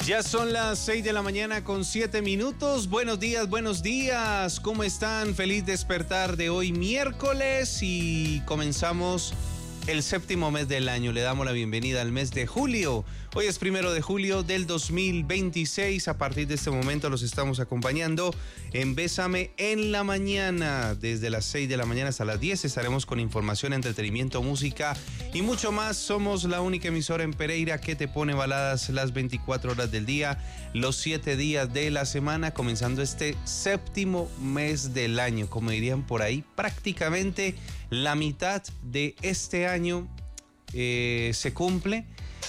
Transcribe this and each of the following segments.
Ya son las 6 de la mañana con 7 minutos. Buenos días, buenos días. ¿Cómo están? Feliz despertar de hoy miércoles y comenzamos el séptimo mes del año. Le damos la bienvenida al mes de julio. Hoy es 1 de julio del 2026. A partir de este momento los estamos acompañando en Bésame en la mañana. Desde las 6 de la mañana hasta las 10 estaremos con información, entretenimiento, música y mucho más. Somos la única emisora en Pereira que te pone baladas las 24 horas del día, los 7 días de la semana, comenzando este séptimo mes del año. Como dirían por ahí, prácticamente la mitad de este año se cumple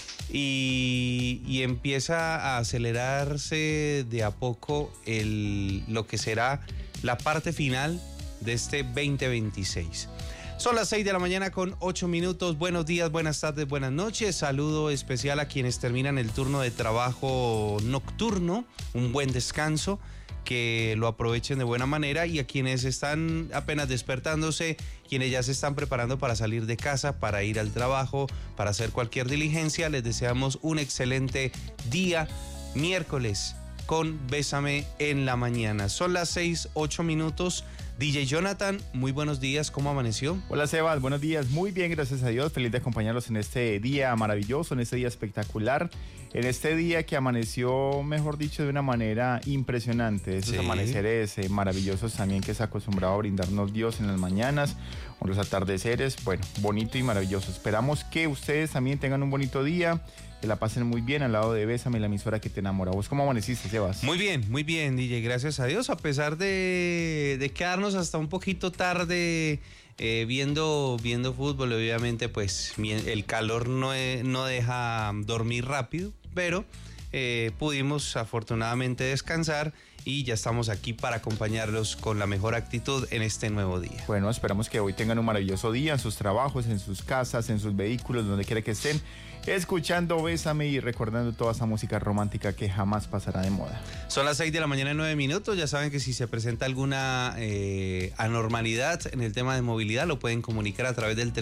y empieza a acelerarse de a poco lo que será la parte final de este 2026. Son las 6 de la mañana con 8 minutos. Buenos días, buenas tardes, buenas noches. Saludo especial a quienes terminan el turno de trabajo nocturno. Un buen descanso, que lo aprovechen de buena manera, y a quienes están apenas despertándose, quienes ya se están preparando para salir de casa, para ir al trabajo, para hacer cualquier diligencia, les deseamos un excelente día miércoles con Bésame en la mañana. Son las 6, 8 minutos. DJ Jonathan, muy buenos días, ¿cómo amaneció? Hola Sebas, buenos días, muy bien, gracias a Dios, feliz de acompañarlos en este día maravilloso, en este día espectacular, en este día que amaneció, mejor dicho, de una manera impresionante, esos amaneceres maravillosos también que se ha acostumbrado a brindarnos Dios en las mañanas, o los atardeceres, bueno, bonito y maravilloso. Esperamos que ustedes también tengan un bonito día, que la pasen muy bien al lado de Bésame, la emisora que te enamora. ¿Vos cómo amaneciste, Sebas? Muy bien, DJ, gracias a Dios, a pesar de quedarnos hasta un poquito tarde viendo fútbol. Obviamente pues el calor no deja dormir rápido, pero pudimos afortunadamente descansar y ya estamos aquí para acompañarlos con la mejor actitud en este nuevo día. Bueno, esperamos que hoy tengan un maravilloso día en sus trabajos, en sus casas, en sus vehículos, donde quiera que estén, escuchando Bésame y recordando toda esa música romántica que jamás pasará de moda. Son las 6 de la mañana y 9 minutos. Ya saben que si se presenta alguna anormalidad en el tema de movilidad, lo pueden comunicar a través del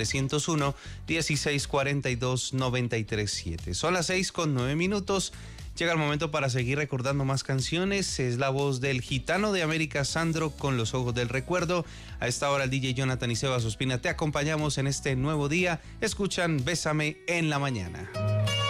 301-1642-937. Son las 6 con 9 minutos. Llega el momento para seguir recordando más canciones. Es la voz del gitano de América, Sandro, con Los ojos del recuerdo. A esta hora el DJ Jonathan y Sebas Ospina te acompañamos en este nuevo día. Escuchan Bésame en la mañana.